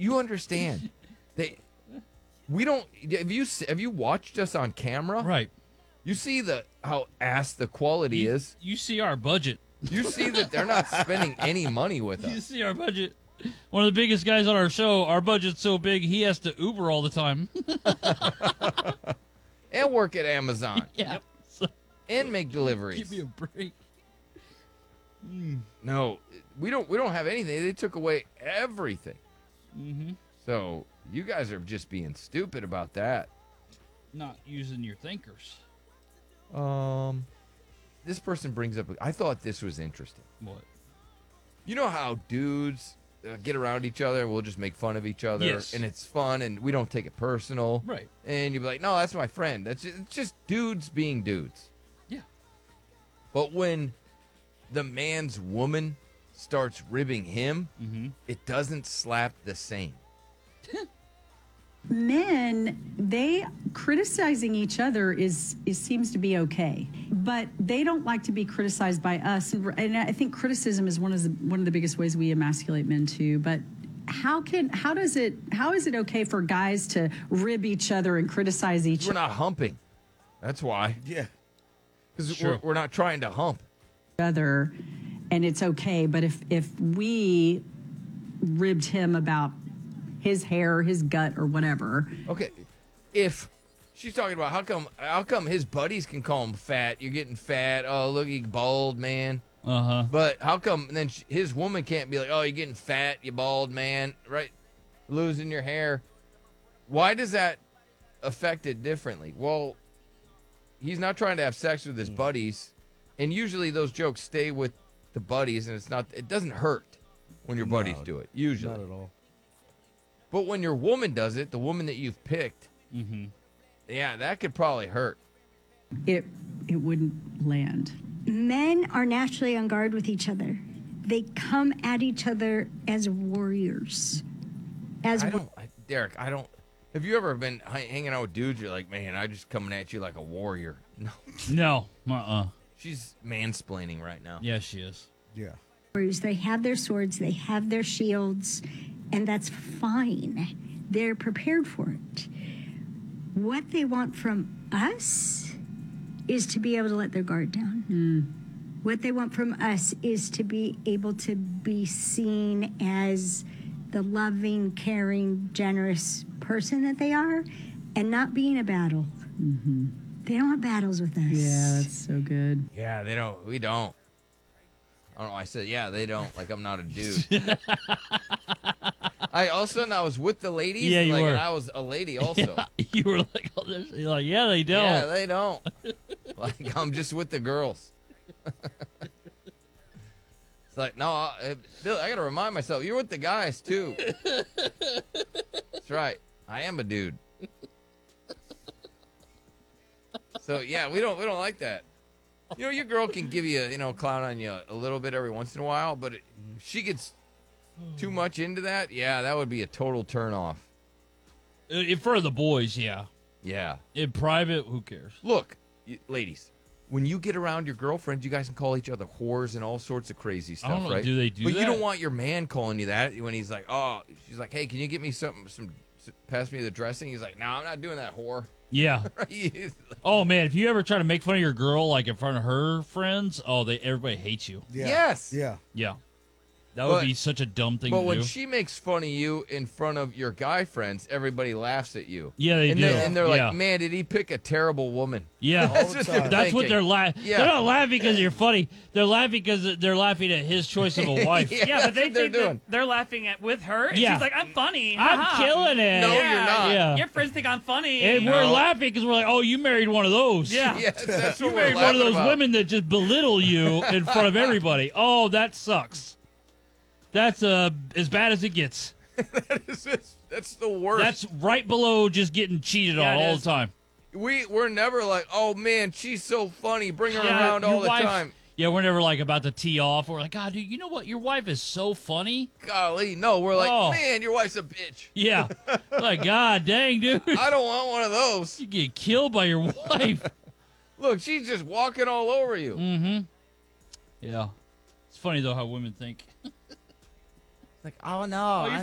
you understand. We don't. Have you watched us on camera? Right. You see how ass the quality is. You see our budget. You see that they're not spending any money with You us. see our budget. One of the biggest guys on our show, our budget's so big he has to Uber all the time. And work at Amazon. Yeah. So, And make deliveries. give me a break. No, we don't have anything. They took away everything. Mm-hmm. So you guys are just being stupid about that. Not using your thinkers. This person brings up. I thought this was interesting. What? You know how dudes get around each other and we'll just make fun of each other, Yes. and it's fun, and we don't take it personal. Right. And you'd be like, "No, that's my friend." It's just dudes being dudes. Yeah. But when the man's woman starts ribbing him, it doesn't slap the same. Men, they criticizing each other is seems to be okay, but they don't like to be criticized by us. And I think criticism is one of the biggest ways we emasculate men too. But how is it okay for guys to rib each other and criticize each We're not humping. That's why. Yeah. Because Sure. we're not trying to hump. other, and it's okay? But if we ribbed him about his hair, his gut, or whatever, Okay, if she's talking about how come his buddies can call him fat, you're getting fat, oh, look, you bald, man. Uh-huh. But how come then his woman can't be like, oh, you're getting fat, you bald, man, right? Losing your hair. Why does that affect it differently? Well, he's not trying to have sex with his buddies, and usually those jokes stay with the buddies, and it doesn't hurt when your buddies do it, usually. Not at all. But when your woman does it, the woman that you've picked, Mm-hmm. yeah, that could probably hurt. it wouldn't land. Men are naturally on guard with each other. They come at each other as warriors. Derek, I don't. Have you ever been hanging out with dudes? You're like, man, I just coming at you like a warrior. No, No. Uh-uh. she's mansplaining right now. Yeah, she is. Yeah. Warriors. They have their swords, they have their shields, and that's fine. They're prepared for it. What they want from us is to be able to let their guard down. What they want from us is to be able to be seen as the loving, caring, generous person that they are, and not be in a battle. They don't want battles with us. Yeah, that's so good. Yeah, they don't. We don't. I don't know. I said, yeah, they don't. Like I'm not a dude. I all of a sudden I was with the ladies. Yeah, you like, were. And I was a lady also. You were like, oh, you're like, yeah, they don't. Yeah, they don't. Like I'm just with the girls. It's like, no, Bill, I got to remind myself, you're with the guys, too. That's right. I am a dude. So, yeah, we don't like that. You know, your girl can give you, clown on you a little bit every once in a while, but if she gets too much into that, yeah, that would be a total turn off. For the boys, yeah. Yeah. In private, who cares? Look, ladies, when you get around your girlfriends, you guys can call each other whores and all sorts of crazy stuff, I don't know, right? do they do but that? you don't want your man calling you that when he's like, oh, she's like, hey, can you get me pass me the dressing? He's like, no, I'm not doing that, whore. Yeah. Right? Oh, man, if you ever try to make fun of your girl, like in front of her friends, everybody hates you. Yeah. Yes. Yeah. Yeah. That would But- be such a dumb thing But to when do. she makes fun of you in front of your guy friends, everybody laughs at you. Yeah, they and do. And they're Yeah. like, man, did he pick a terrible woman? Yeah. That's what they're That's what thinking. they're laughing. Yeah. They're not laughing because you're funny. They're laughing because they're laughing at his choice of a wife. Yeah, Yeah, that's but they what they're think doing. that they're laughing at with her, and Yeah. she's like, "I'm funny. I'm haha." killing it. No, you're not. Yeah. Your friends think I'm funny. And we're laughing because we're like, oh, you married one of those. Yeah. Yes, that's You what we're married one of laughing those about. women that just belittle you in front of everybody. Oh, that sucks. That's as bad as it gets. That's the worst. That's right below just getting cheated Yeah, on it all is. the time. We're never like, oh man, she's so funny. Bring her Yeah, around your all the wife- time. Yeah, we're never like about to tee off. We're like, God, dude, you know what? Your wife is so funny. Golly, no, we're like, Oh. man, your wife's a bitch. Yeah. Like, God dang, dude. I don't want one of those. You get killed by your wife. Look, she's just walking all over you. Mm-hmm. Yeah. It's funny, though, how women think. Like, oh no,